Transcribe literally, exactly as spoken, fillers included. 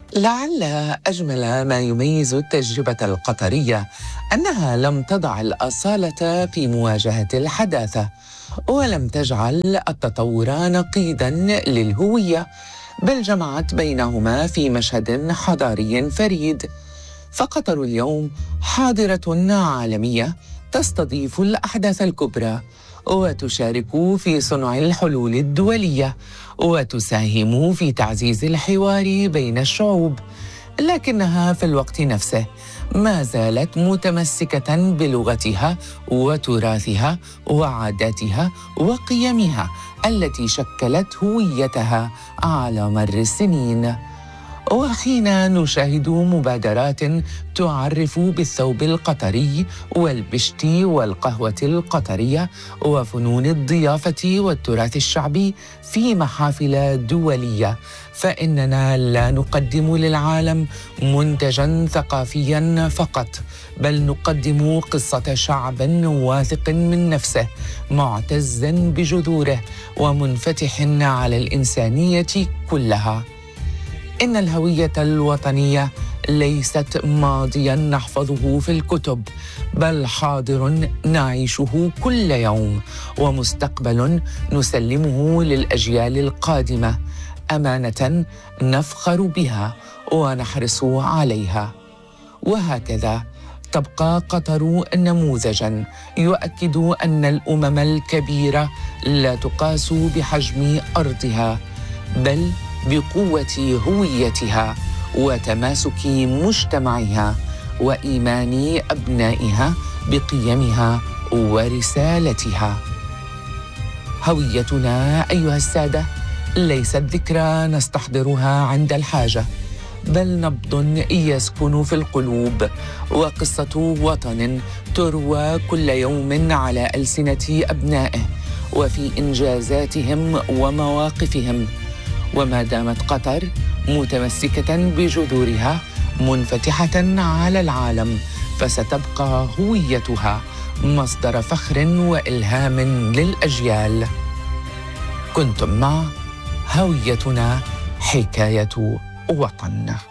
لعل أجمل ما يميز التجربة القطرية أنها لم تضع الأصالة في مواجهة الحداثة، ولم تجعل التطور نقيضاً للهوية، بل جمعت بينهما في مشهد حضاري فريد. فقطر اليوم حاضرة عالمية تستضيف الأحداث الكبرى، وتشارك في صنع الحلول الدولية، وتساهم في تعزيز الحوار بين الشعوب، لكنها في الوقت نفسه ما زالت متمسكة بلغتها وتراثها وعاداتها وقيمها التي شكلت هويتها على مر السنين. وحين نشاهد مبادرات تعرف بالثوب القطري والبشت والقهوة القطرية وفنون الضيافة والتراث الشعبي في محافل دولية، فإننا لا نقدم للعالم منتجاً ثقافياً فقط، بل نقدم قصة شعب واثق من نفسه، معتزاً بجذوره ومنفتح على الإنسانية كلها. إن الهوية الوطنية ليست ماضياً نحفظه في الكتب، بل حاضر نعيشه كل يوم، ومستقبل نسلمه للأجيال القادمة، أمانة نفخر بها ونحرص عليها. وهكذا تبقى قطر نموذجاً يؤكد أن الأمم الكبيرة لا تقاس بحجم أرضها، بل بقوة هويتها وتماسك مجتمعها وإيمان أبنائها بقيمها ورسالتها. هويتنا أيها السادة ليست ذكرى نستحضرها عند الحاجة، بل نبض يسكن في القلوب، وقصة وطن تروى كل يوم على ألسنة أبنائه وفي إنجازاتهم ومواقفهم. وما دامت قطر متمسكة بجذورها منفتحة على العالم، فستبقى هويتها مصدر فخر وإلهام للأجيال. كنتم مع هويتنا، حكاية وطن.